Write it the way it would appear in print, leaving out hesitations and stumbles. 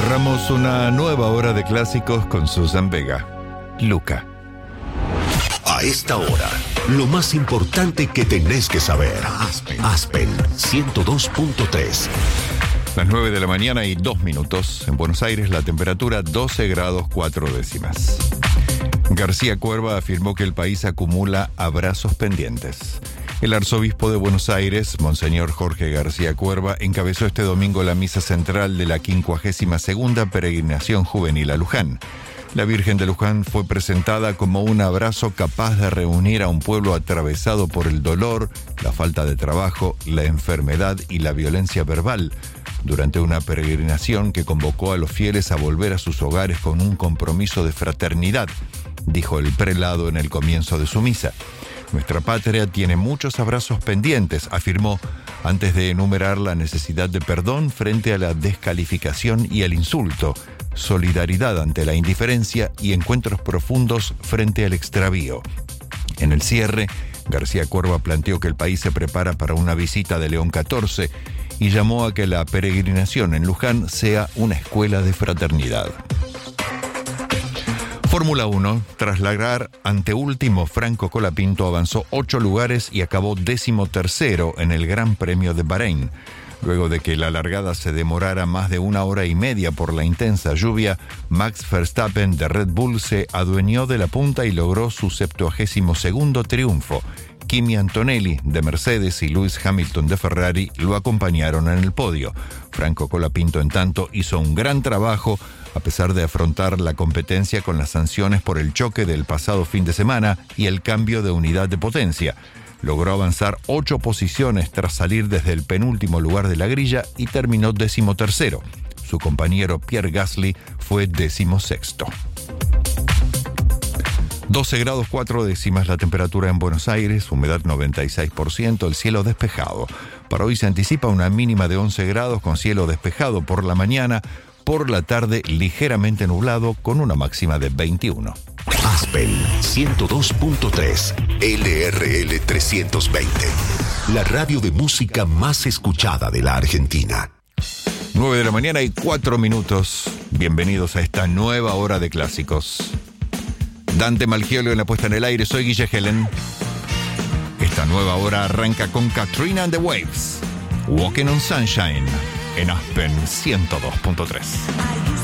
Cerramos una nueva hora de clásicos con Susan Vega. Luca. A esta hora, lo más importante que tenés que saber. Aspen 102.3. Las 9 de la mañana y 2 minutos. En Buenos Aires la temperatura 12 grados 4 décimas. García Cuerva afirmó que el país acumula abrazos pendientes. El arzobispo de Buenos Aires, Monseñor Jorge García Cuerva, encabezó este domingo la misa central de la 52ª peregrinación juvenil a Luján. La Virgen de Luján fue presentada como un abrazo capaz de reunir a un pueblo atravesado por el dolor, la falta de trabajo, la enfermedad y la violencia verbal, durante una peregrinación que convocó a los fieles a volver a sus hogares con un compromiso de fraternidad, dijo el prelado en el comienzo de su misa. Nuestra patria tiene muchos abrazos pendientes, afirmó, antes de enumerar la necesidad de perdón frente a la descalificación y el insulto, solidaridad ante la indiferencia y encuentros profundos frente al extravío. En el cierre, García Cuerva planteó que el país se prepara para una visita de León XIV y llamó a que la peregrinación en Luján sea una escuela de fraternidad. Fórmula 1, tras largar anteúltimo, Franco Colapinto avanzó 8 lugares y acabó 13º en el Gran Premio de Bahrein. Luego de que la largada se demorara más de 1 hora y media por la intensa lluvia, Max Verstappen de Red Bull se adueñó de la punta y logró su 72º triunfo. Kimi Antonelli de Mercedes y Lewis Hamilton de Ferrari lo acompañaron en el podio. Franco Colapinto, en tanto, hizo un gran trabajo a pesar de afrontar la competencia con las sanciones por el choque del pasado fin de semana y el cambio de unidad de potencia. Logró avanzar 8 posiciones tras salir desde el penúltimo lugar de la grilla y terminó 13º. Su compañero Pierre Gasly fue 16º. 12 grados 4 décimas la temperatura en Buenos Aires, humedad 96%, el cielo despejado. Para hoy se anticipa una mínima de 11 grados con cielo despejado por la mañana, por la tarde ligeramente nublado con una máxima de 21. Aspen 102.3, LRL 320. La radio de música más escuchada de la Argentina. 9 de la mañana y 4 minutos. Bienvenidos a esta nueva hora de clásicos. Dante Malchiolo en la puesta en el aire, soy Guille Helen. Esta nueva hora arranca con Katrina and the Waves, Walking on Sunshine, en Aspen 102.3.